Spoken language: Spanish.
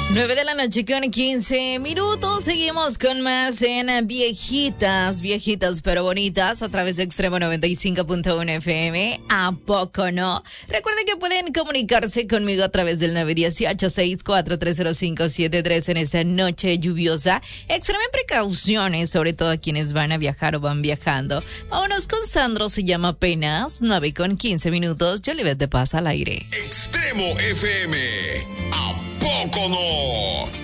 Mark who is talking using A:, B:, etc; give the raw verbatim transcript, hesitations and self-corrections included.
A: nueve de la noche con quince minutos. Seguimos con más en Viejitas, Viejitas pero Bonitas a través de Extremo noventa y cinco punto uno F M. ¿A poco no? Recuerden que pueden comunicarse conmigo a través del nueve uno ocho, seis cuatro tres cero cinco siete tres en esta noche lluviosa. Extremen precauciones, sobre todo a quienes van a viajar o van viajando. Vámonos con Sandro, se llama apenas nueve con quince minutos. Yo le veo de paz al aire.
B: Extremo F M. ¿A poco no?